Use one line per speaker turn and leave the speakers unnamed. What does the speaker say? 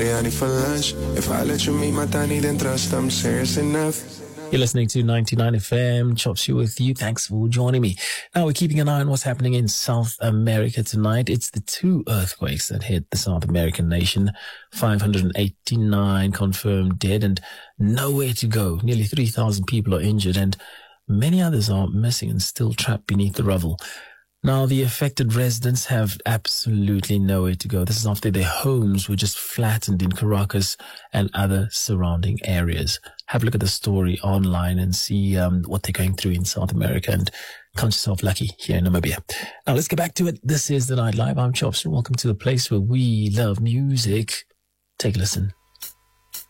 biryani for lunch. If I let you meet my tiny, then trust I'm serious enough.
You're listening to 99 FM, Chops You with you. Thanks for joining me. Now we're keeping an eye on what's happening in South America tonight. It's the 2 earthquakes that hit the South American nation. 589 confirmed dead and nowhere to go. Nearly 3,000 people are injured and many others are missing and still trapped beneath the rubble. Now, the affected residents have absolutely nowhere to go. This is after their homes were just flattened in Caracas and other surrounding areas. Have a look at the story online and see what they're going through in South America and count yourself lucky here in Namibia. Now, let's get back to it. This is The Night Live. I'm Chops and welcome to the place where we love music. Take a listen.